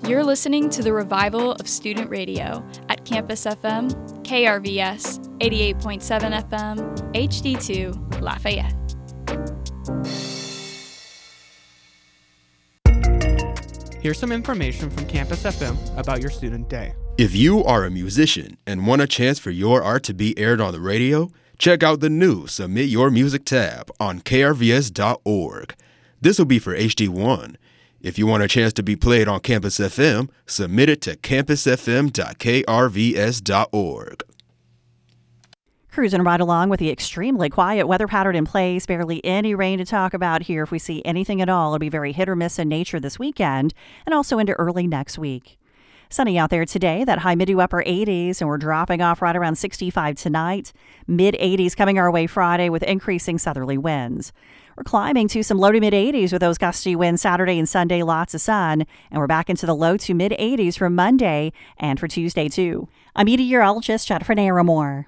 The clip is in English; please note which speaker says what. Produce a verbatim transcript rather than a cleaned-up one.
Speaker 1: You're listening to the Revival of Student Radio at Campus F M, K R V S, eighty-eight point seven F M, H D two, Lafayette.
Speaker 2: Here's some information from Campus F M about your student day.
Speaker 3: If you are a musician and want a chance for your art to be aired on the radio, check out the new Submit Your Music tab on K R V S dot org. This will be for H D one. If you want a chance to be played on Campus F M, submit it to campus f m dot k r v s dot org.
Speaker 4: Cruising right along with the extremely quiet weather pattern in place. Barely any rain to talk about here. If we see anything at all, it'll be very hit or miss in nature this weekend and also into early next week. Sunny out there today, that high mid to upper eighties, and we're dropping off right around sixty-five tonight. mid eighties coming our way Friday with increasing southerly winds. We're climbing to some low to mid eighties with those gusty winds Saturday and Sunday, lots of sun. And we're back into the low to mid eighties for Monday and for Tuesday too. I'm meteorologist Jennifer Naramore.